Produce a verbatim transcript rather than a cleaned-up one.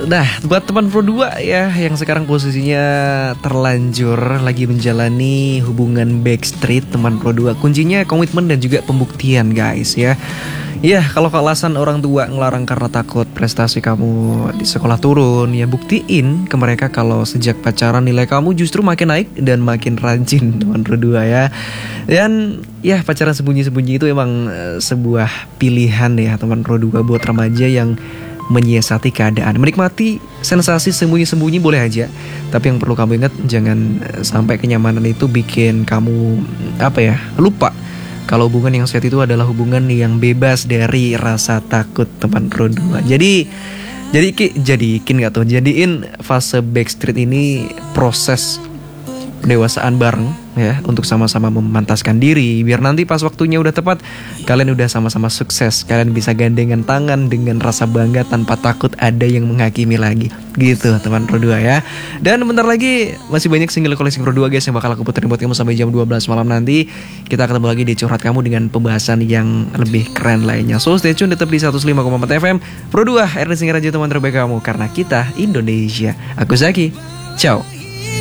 Nah, buat teman Pro dua ya yang sekarang posisinya terlanjur lagi menjalani hubungan backstreet teman Pro dua, kuncinya komitmen dan juga pembuktian guys ya. Ya, kalau alasan orang tua ngelarang karena takut prestasi kamu di sekolah turun, ya buktiin ke mereka kalau sejak pacaran nilai kamu justru makin naik dan makin rajin teman Pro dua ya. Dan ya pacaran sembunyi-sembunyi itu emang uh, sebuah pilihan ya teman Pro dua buat remaja yang menyiasati keadaan. Menikmati sensasi sembunyi-sembunyi boleh aja, tapi yang perlu kamu ingat jangan sampai kenyamanan itu bikin kamu apa ya lupa kalau hubungan yang sehat itu adalah hubungan yang bebas dari rasa takut teman Pro dua. Jadi jadi ki jadiin nggak tuh jadiin fase backstreet ini proses pendewasaan bareng ya, untuk sama-sama memantaskan diri biar nanti pas waktunya udah tepat kalian udah sama-sama sukses, kalian bisa gandengan tangan dengan rasa bangga tanpa takut ada yang menghakimi lagi gitu teman Pro dua ya. Dan bentar lagi masih banyak single koleksi Pro dua guys yang bakal aku puterin buat kamu sampai jam dua belas malam nanti. Kita ketemu lagi di Curhat Kamu dengan pembahasan yang lebih keren lainnya. So stay tune tetap di seratus lima koma empat F M. Pro dua, R D Singer aja teman terbaik kamu karena kita Indonesia. Aku Zaki, ciao.